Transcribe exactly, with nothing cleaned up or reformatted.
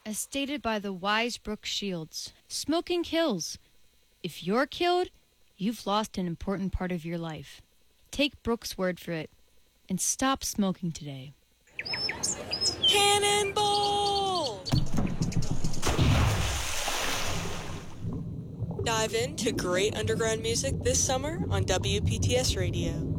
As stated by the wise Brooke Shields, smoking kills. If you're killed, you've lost an important part of your life. Take Brooke's word for it and stop smoking today. Cannonball! Dive into great underground music this summer on W P T S Radio.